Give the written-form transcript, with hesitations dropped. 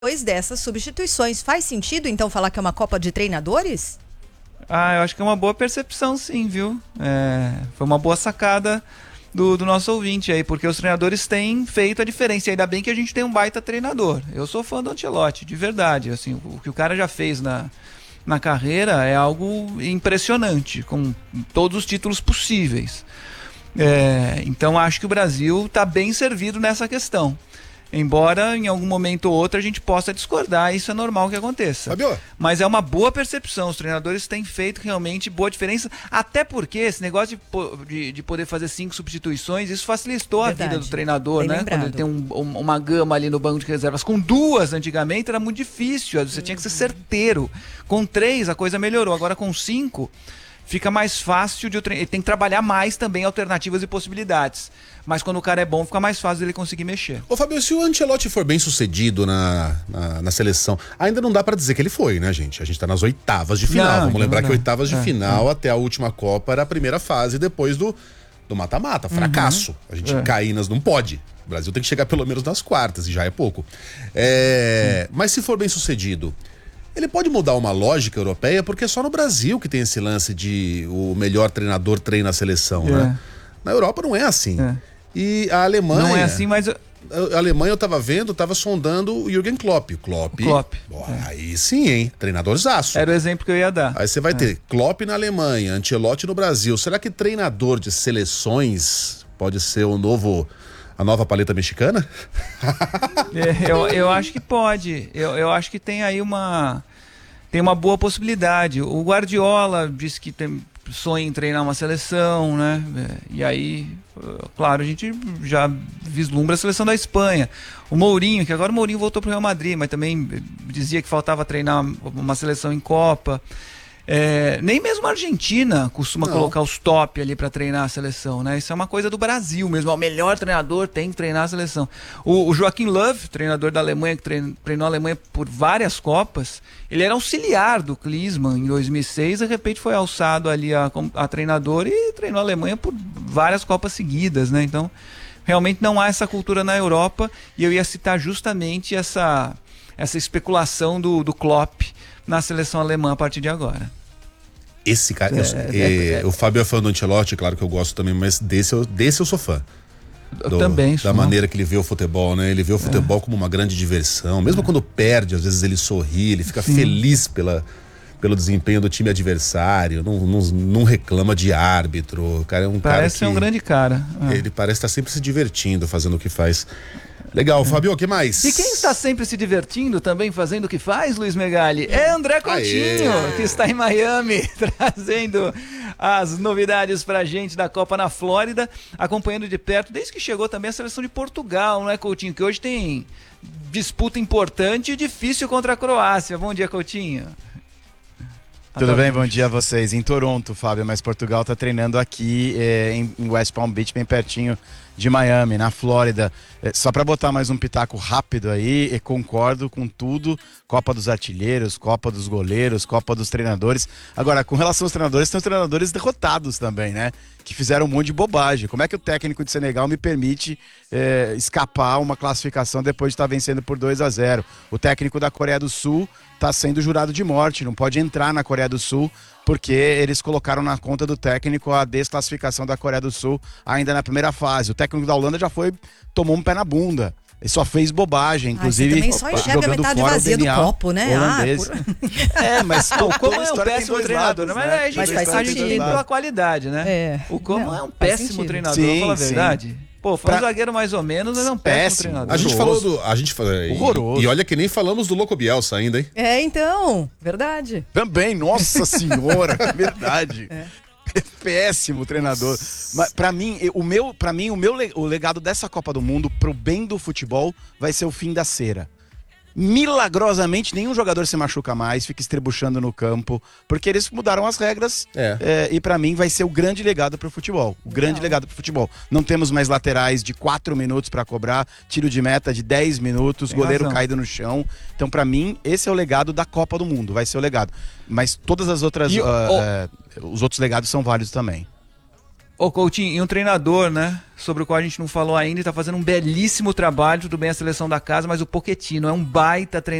depois dessas substituições. Faz sentido, então, falar que é uma Copa de treinadores? Eu acho que é uma boa percepção, sim, viu? Foi uma boa sacada do nosso ouvinte aí, porque os treinadores têm feito a diferença. E ainda bem que a gente tem um baita treinador. Eu sou fã do Ancelotti, de verdade. Assim, o que o cara já fez na carreira é algo impressionante, com todos os títulos possíveis. Então acho que o Brasil está bem servido nessa questão. Embora em algum momento ou outro a gente possa discordar, isso é normal que aconteça. Fabio. Mas é uma boa percepção, os treinadores têm feito realmente boa diferença, até porque esse negócio de poder fazer 5 substituições, isso facilitou a vida do treinador, bem né? lembrado. Quando ele tem uma gama ali no banco de reservas. Com 2 antigamente era muito difícil, você tinha que ser certeiro. Com 3 a coisa melhorou, agora com 5 fica mais fácil ele tem que trabalhar mais também alternativas e possibilidades. Mas quando o cara é bom, fica mais fácil dele conseguir mexer. Ô Fabio, se o Ancelotti for bem sucedido na seleção, ainda não dá pra dizer que ele foi, né, gente? A gente tá nas oitavas de final. Vamos lembrar que oitavas de final até a última Copa era a primeira fase depois do mata-mata, fracasso. A gente cair não pode. O Brasil tem que chegar pelo menos nas quartas, e já é pouco. Mas se for bem sucedido, ele pode mudar uma lógica europeia, porque é só no Brasil que tem esse lance de o melhor treinador treina a seleção, né? Na Europa não é assim. E a Alemanha... Não é assim, mas... A Alemanha eu tava sondando o Jürgen Klopp. Klopp. Aí sim, hein? Treinadorzaço. Era o exemplo que eu ia dar. Aí você vai ter Klopp na Alemanha, Ancelotti no Brasil. Será que treinador de seleções pode ser a nova paleta mexicana? Eu acho que pode. Eu acho que tem aí uma boa possibilidade. O Guardiola disse que sonha em treinar uma seleção, né? E aí, claro, a gente já vislumbra a seleção da Espanha. O Mourinho, que agora o Mourinho voltou para o Real Madrid, mas também dizia que faltava treinar uma seleção em Copa. Nem mesmo a Argentina costuma colocar os top ali para treinar a seleção, né? Isso é uma coisa do Brasil mesmo. O melhor treinador tem que treinar a seleção. O Joachim Löw, treinador da Alemanha, que treinou a Alemanha por várias Copas, ele era auxiliar do Klinsmann em 2006, de repente foi alçado ali a treinador e treinou a Alemanha por várias Copas seguidas, né? Então, realmente não há essa cultura na Europa, e eu ia citar justamente essa especulação do Klopp na seleção alemã a partir de agora. Esse cara, o Fábio é fã do Ancelotti, claro que eu gosto também, mas desse eu sou fã. Eu também sou. Da maneira que ele vê o futebol, né? Ele vê o futebol como uma grande diversão. Mesmo quando perde, às vezes ele sorri, ele fica feliz pelo desempenho do time adversário, não reclama de árbitro. O cara é parece ser um grande cara. Ele parece estar sempre se divertindo fazendo o que faz. Legal, Fabio, o que mais? E quem está sempre se divertindo também fazendo o que faz, Luiz Megali, é André Coutinho, que está em Miami, trazendo as novidades pra gente da Copa na Flórida, acompanhando de perto, desde que chegou também a seleção de Portugal, não é, Coutinho? Que hoje tem disputa importante e difícil contra a Croácia. Bom dia, Coutinho. Tudo bem? Bom dia a vocês. Em Toronto, Fábio, mas Portugal está treinando aqui em West Palm Beach, bem pertinho de Miami, na Flórida. Só para botar mais um pitaco rápido aí, concordo com tudo. Copa dos artilheiros, Copa dos goleiros, Copa dos treinadores. Agora, com relação aos treinadores, tem os treinadores derrotados também, né? Que fizeram um monte de bobagem. Como é que o técnico de Senegal me permite escapar uma classificação depois de estar vencendo por 2-0? O técnico da Coreia do Sul está sendo jurado de morte, não pode entrar na Coreia do Sul porque eles colocaram na conta do técnico a desclassificação da Coreia do Sul ainda na primeira fase. O técnico da Holanda já tomou um pé na bunda. Ele só fez bobagem, inclusive. Você também só enxerga a metade vazia do copo, né? Mas o Como é um péssimo treinador, lados, né? Mas a gente tem pela qualidade, né? O Como é um péssimo treinador, vamos falar a verdade. Pô, foi um zagueiro mais ou menos, mas é um péssimo treinador. A gente falou. Horroroso. E olha que nem falamos do Loco Bielsa ainda, hein? Então, verdade. Também, nossa senhora, verdade. Péssimo treinador. Mas o legado dessa Copa do Mundo pro bem do futebol vai ser o fim da cera. Milagrosamente nenhum jogador se machuca mais, fica estrebuchando no campo, porque eles mudaram as regras. E pra mim vai ser o grande legado pro futebol. Legado pro futebol. Não temos mais laterais de 4 minutos pra cobrar, tiro de meta de 10 minutos, goleiro caído no chão. Então pra mim esse é o legado da Copa do Mundo, vai ser o legado. Mas todas as outras os outros legados são válidos também. Ô Coutinho, e um treinador, né? Sobre o qual a gente não falou ainda e tá fazendo um belíssimo trabalho, tudo bem a seleção da casa, mas o Pochettino é um baita treinador.